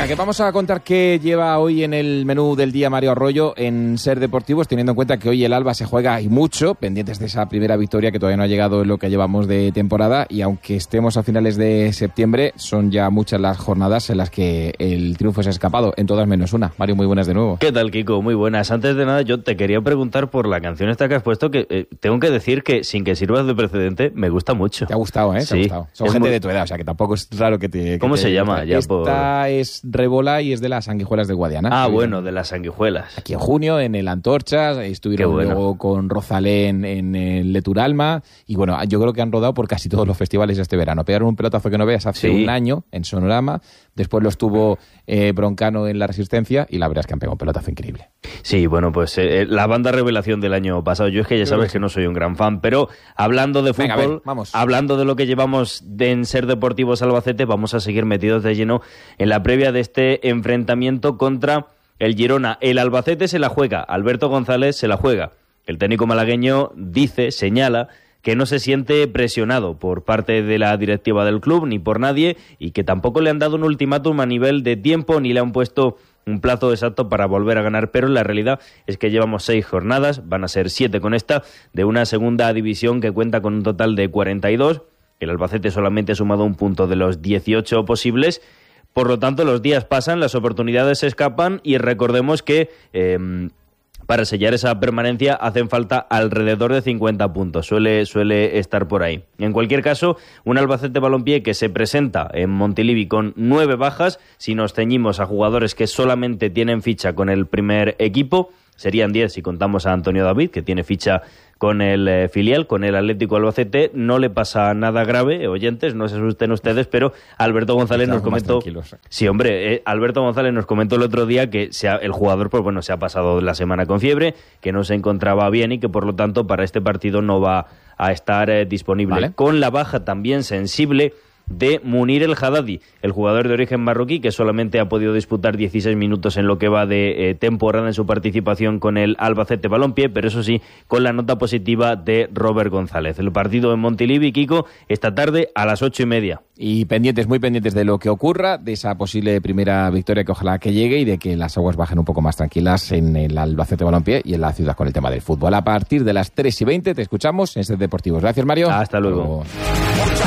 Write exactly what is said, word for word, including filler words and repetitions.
que vamos a contar qué lleva hoy en el menú del día Mario Arroyo en Ser Deportivos, teniendo en cuenta que hoy el Alba se juega y mucho, pendientes de esa primera victoria que todavía no ha llegado en lo que llevamos de temporada, y aunque estemos a finales de septiembre, son ya muchas las jornadas en las que el triunfo se ha escapado, en todas menos una. Mario, muy buenas de nuevo. ¿Qué tal, Kiko? Muy buenas. Antes de nada, yo te quería preguntar por la canción esta que has puesto, que eh, tengo que decir que, sin que sirvas de precedente, me gusta mucho. Te ha gustado, ¿eh? Te sí. ha gustado. Son es gente muy... de tu edad, o sea que tampoco es raro que te... Que ¿Cómo te... se llama? Ya esta por... es Rebola y es de las Sanguijuelas de Guadiana. Ah, bueno, de las Sanguijuelas. Aquí en junio, en el Antorchas, estuvieron bueno. luego con Rosalén en el Leturalma, y bueno, yo creo que han rodado por casi todos los festivales este verano. Pegaron un pelotazo que no veas hace sí. un año en Sonorama, después lo estuvo eh, Broncano en La Resistencia, y la verdad es que han pegado un pelotazo increíble. Sí, bueno, pues eh, la banda revelación del año pasado. Yo es que ya sabes que no soy un gran fan, pero hablando de fútbol, Venga, ver, vamos. hablando de lo que llevamos de en Ser Deportivos Albacete, vamos a seguir metidos de lleno en la previa de este enfrentamiento contra el Girona. El Albacete se la juega, Alberto González se la juega. El técnico malagueño dice, señala, que no se siente presionado por parte de la directiva del club ni por nadie, y que tampoco le han dado un ultimátum a nivel de tiempo ni le han puesto un plazo exacto para volver a ganar, pero la realidad es que llevamos seis jornadas, van a ser siete con esta, de una segunda división que cuenta con un total de cuarenta y dos. El Albacete solamente ha sumado un punto de los dieciocho posibles. Por lo tanto, los días pasan, las oportunidades se escapan, y recordemos que eh, para sellar esa permanencia hacen falta alrededor de cincuenta puntos, suele, suele estar por ahí. En cualquier caso, un Albacete Balompié que se presenta en Montilivi con nueve bajas. Si nos ceñimos a jugadores que solamente tienen ficha con el primer equipo, serían diez si contamos a Antonio David, que tiene ficha con el eh, filial, con el Atlético Albacete. No le pasa nada grave, oyentes, no se asusten ustedes, pero Alberto González nos comentó... Sí, hombre, eh, Alberto González nos comentó el otro día que se ha, el jugador, pues bueno, se ha pasado la semana con fiebre, que no se encontraba bien y que por lo tanto para este partido no va a estar eh, disponible. Vale. Con la baja también sensible de Munir El Haddadi, el jugador de origen marroquí que solamente ha podido disputar dieciséis minutos en lo que va de eh, temporada en su participación con el Albacete Balompié, pero eso sí, con la nota positiva de Robert González. El partido en Montilivi, Kiko, esta tarde a las ocho y media. Y pendientes, muy pendientes de lo que ocurra, de esa posible primera victoria que ojalá que llegue, y de que las aguas bajen un poco más tranquilas en el Albacete Balompié y en la ciudad con el tema del fútbol. A partir de las tres y veinte te escuchamos en Ser Deportivos. Gracias, Mario. Hasta luego. Hasta luego.